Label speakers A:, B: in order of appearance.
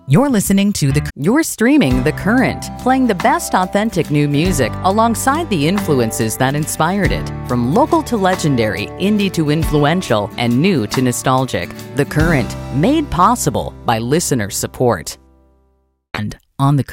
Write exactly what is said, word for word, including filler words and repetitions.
A: You're listening to the You're streaming The Current, playing the best authentic new music alongside the influences that inspired it. From local to legendary, indie to influential, and new to nostalgic. The Current, made possible by listener support. And on The Current.